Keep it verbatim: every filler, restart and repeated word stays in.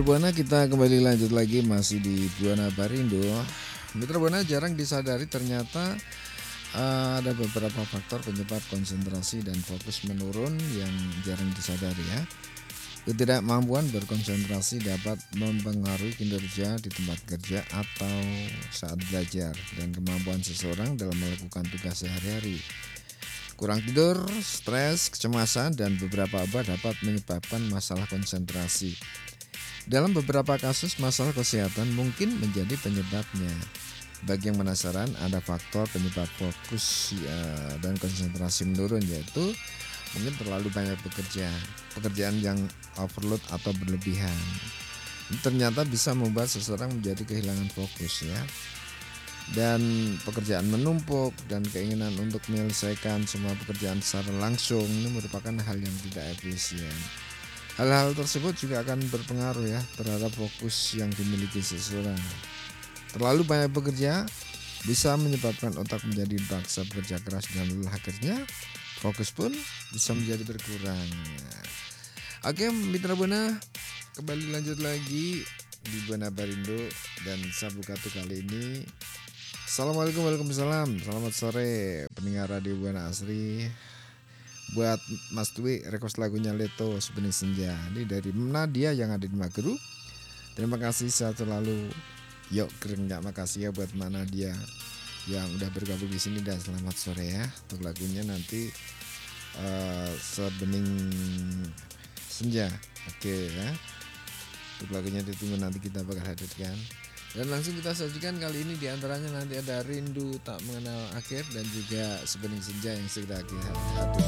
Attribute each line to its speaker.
Speaker 1: Buana, kita kembali lanjut lagi masih di Buana Barindo. Mitra Buana, jarang disadari ternyata uh, ada beberapa faktor penyebab konsentrasi dan fokus menurun yang jarang disadari ya. Ketidakmampuan berkonsentrasi dapat mempengaruhi kinerja di tempat kerja atau saat belajar dan kemampuan seseorang dalam melakukan tugas sehari-hari. Kurang tidur, stres, kecemasan, dan beberapa obat dapat menyebabkan masalah konsentrasi. Dalam beberapa kasus, masalah kesehatan mungkin menjadi penyebabnya. Bagi yang penasaran, ada faktor penyebab fokus ya, dan konsentrasi menurun, yaitu mungkin terlalu banyak bekerja, pekerjaan yang overload atau berlebihan. Ini ternyata bisa membuat seseorang menjadi kehilangan fokus ya. Dan pekerjaan menumpuk dan keinginan untuk menyelesaikan semua pekerjaan secara langsung ini merupakan hal yang tidak efisien. Hal-hal tersebut juga akan berpengaruh ya terhadap fokus yang dimiliki seseorang. Terlalu banyak bekerja bisa menyebabkan otak menjadi dipaksa bekerja keras dan lelah, akhirnya fokus pun bisa menjadi berkurang. Oke Mitra Buana, kembali lanjut lagi di Buana Barindo dan Sabu Katu kali ini. Assalamualaikum, waalaikumsalam. Selamat sore pendengar Radio Buana Asri. Buat Mas Dwi, request lagunya Leto Sebening Senja. Ini dari Nadia yang ada di Mageru. Terima kasih, sehat selalu. Yuk keren gak, makasih ya buat mana dia yang udah bergabung di sini, dan selamat sore ya. Untuk lagunya nanti uh, Sebening Senja. Oke ya. Untuk lagunya ditunggu, nanti kita bakal hadirkan. Dan langsung kita sajikan kali ini, diantaranya nanti ada Rindu Tak Mengenal Akhir dan juga Sebening Senja yang segera hadir.